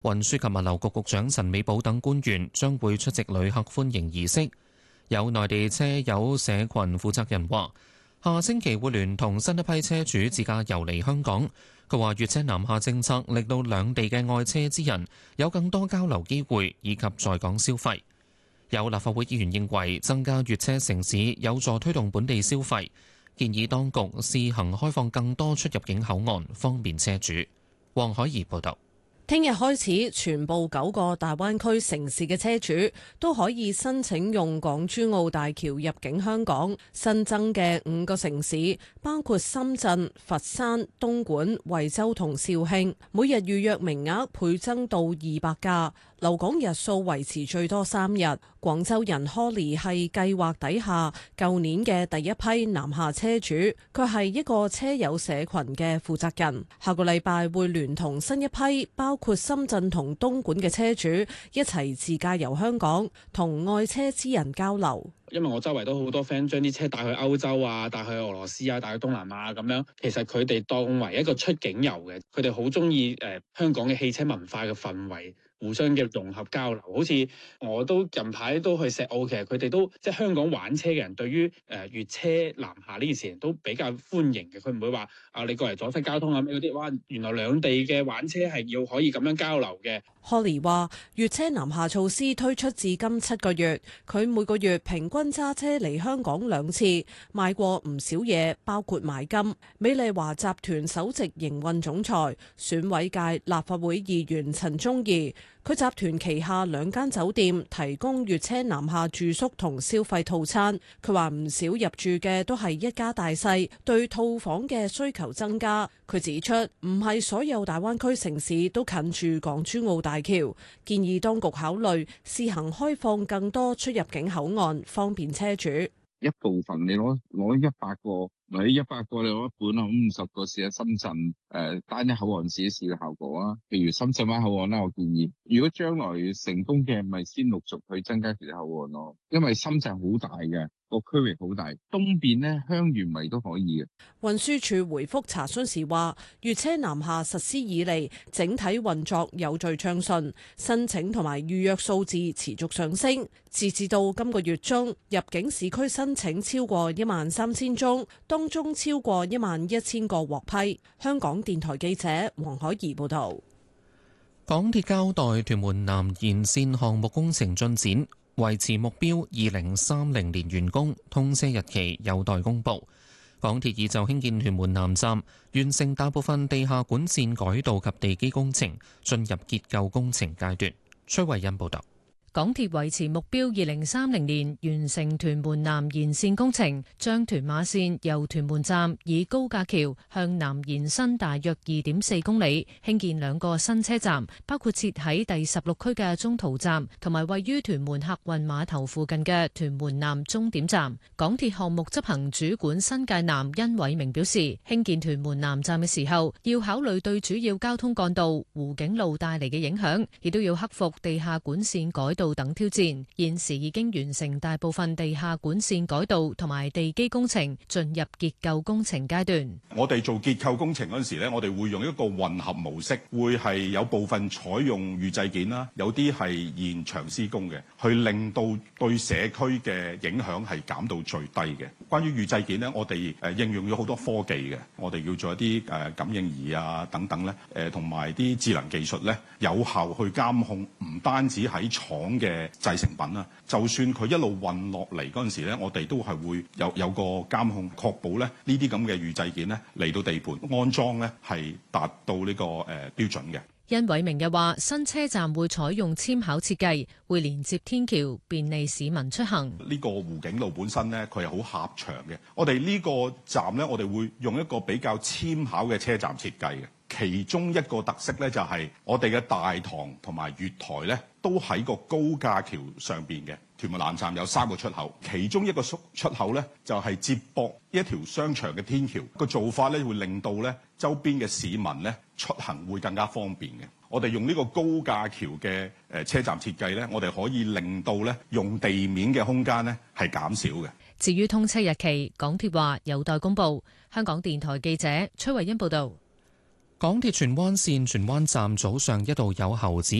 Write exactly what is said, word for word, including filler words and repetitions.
運輸及物流局局長陳美寶等官員將會出席旅客歡迎儀式。有內地車友社群負責人話，下星期會聯同新一批車主自駕遊嚟香港。佢話粵車南下政策令到兩地嘅愛車之人有更多交流機會以及在港消費。有立法會議員認為增加粵車城市有助推動本地消費，建議當局試行開放更多出入境口岸，方便車主。黃海怡報導。 聽日開始，全部九個大灣區城市嘅車主都可以申請用港珠澳大橋入境香港。新增嘅五個城市包括深圳、佛山、東莞、惠州同肇慶，每日預約名額倍增到二百架，留港日數維持最多三日。廣州人 Holly 係計劃底下舊年嘅第一批南下車主，佢係一個車友社群嘅負責人。下個禮拜會聯同新一批包括深圳同東莞嘅車主一齊自駕遊香港，同愛車之人交流。 因為我周圍都好多 friend 將啲車帶去歐洲啊，帶去俄羅斯啊，帶去東南亞咁樣，其實佢哋當為一個出境遊嘅，佢哋好中意誒香港嘅汽車文化嘅氛圍，互相嘅融合交流。好似我都近排都去石澳，其實佢哋都即係香港玩車嘅人，對於誒粵車南下呢件事都比較歡迎嘅。佢唔會話啊你過嚟阻塞交通啊咩嗰啲，哇原來兩地嘅玩車係要可以咁樣交流嘅。 Holly 話粵車南下措施推出至今七個月，佢每個月平均揸車嚟香港兩次，買過唔少嘢，包括買金。美麗華集團首席營運總裁、選委界立法會議員陳忠義，佢集團旗下兩間酒店提供粵車南下住宿同消費套餐。佢話唔少入住嘅都係一家大細，對套房嘅需求增加。佢指出，唔係所有大灣區城市都近住港珠澳大橋，建議當局考慮試行開放更多出入境口岸，方便車主。 一部分你攞攞一百個，或者一百個你攞一半啊，五十個試下深圳誒、呃、單一口岸試一試嘅效果啊。譬如深圳灣口岸啦，我建議如果將來成功嘅，咪先陸續去增加其他口岸咯。因為深圳好大嘅。個區域好大，東邊呢，香園圍都可以嘅。 運輸署回覆查詢時話，粵車南下實施以嚟，整體運作有序暢順，申請同埋預約數字持續上升。截至到今個月中，入境市區申請超過一萬三千宗，當中超過一萬一千個獲批。香港電台記者黃海怡報導。 港鐵交代屯門南延線項目工程進展。維持目標二零三零年完工，通車日期有待公佈。港鐵已就興建屯門南站完成大部分地下管線改道及地基工程，進入結構工程階段。崔慧欣報道。 港鐵維持目標二零三零年完成屯門南延線工程，將屯馬線由屯門站以高架橋向南延伸大約二點四公里，興建兩個新車站，包括設喺第十六區嘅中途站，同埋位於屯門客運碼頭附近嘅屯門南終點站。港鐵項目執行主管新界南殷偉明表示，興建屯門南站嘅時候，要考慮對主要交通幹道湖景路帶嚟嘅影響，亦都要克服地下管線改道等挑戰。現時已經完成大部分地下管線改道同埋地基工程，進入結構工程階段。 我哋做結構工程嗰陣時咧，我哋會用一個混合模式，會係有部分採用預製件啦，有啲係現場施工嘅，去令到對社區嘅影響係減到最低嘅。關於預製件咧，我哋誒應用咗好多科技嘅，我哋要做一啲誒感應儀啊等等咧，誒同埋啲智能技術咧，有效去監控唔單止喺廠嘅製成品啦，就算佢一路運落嚟嗰陣時咧，我哋都係會有有個監控，確保咧呢啲咁嘅預製件咧嚟到地盤安裝咧係達到呢個誒標準嘅。 殷偉明又話：新車站會採用纖巧設計，會連接天橋，便利市民出行。 呢個湖景路本身咧，佢係好狹長嘅。我哋呢個站咧，我哋會用一個比較纖巧嘅車站設計嘅。其中一個特色咧，就係我哋嘅大堂同埋月台咧，都喺個高架橋上邊嘅。屯門南站有三個出口，其中一個出出口咧就係接駁一條商場嘅天橋。個做法咧會令到咧周邊嘅市民咧出行會更加方便嘅。我哋用呢個高架橋嘅誒車站設計咧，我哋可以令到咧用地面嘅空間咧係減少嘅。 至於通車日期，港鐵話有待公佈。香港電台記者崔慧欣報道。 港鐵荃灣線荃灣站早上一度有猴子